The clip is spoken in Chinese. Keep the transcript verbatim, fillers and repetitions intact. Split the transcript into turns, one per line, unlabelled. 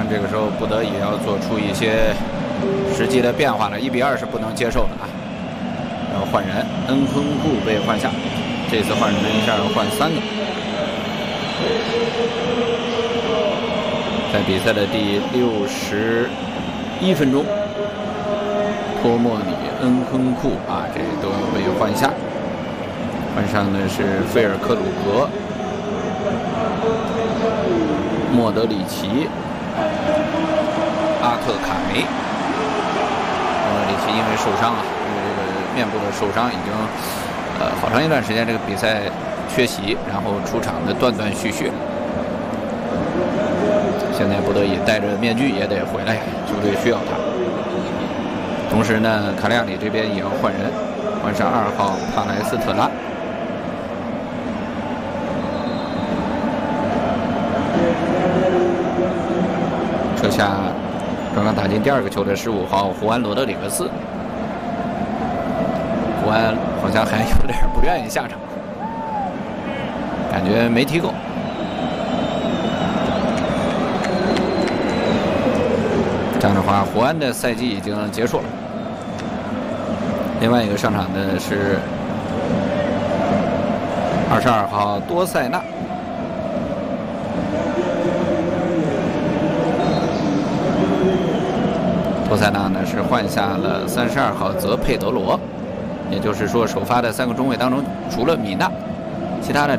然这个时候不得已要做出一些实际的变化了，一比二是不能接受的啊！要换人，恩昆库被换下，这次换人一下要换三个。在比赛的第六十一分钟，托莫里、恩昆库啊，这都要被换下。换上的是菲尔克鲁格、莫德里奇、阿特卡梅。莫德里奇因为受伤啊，因为这个面部的受伤，已经呃好长一段时间这个比赛缺席，然后出场的断断续续。现在不得已戴着面具也得回来，球队需要他。同时呢，卡利亚里这边也要换人，换上二号帕莱斯特拉。撤下刚刚打进第二个球的十五号胡安罗德里格斯。胡安好像还有点不愿意下场，感觉没踢够。这样的话，胡安的赛季已经结束了。另外一个上场的是二十二号多塞纳。多塞纳呢是换下了三十二号泽佩德罗，也就是说首发的三个中卫当中，除了米纳，其他的。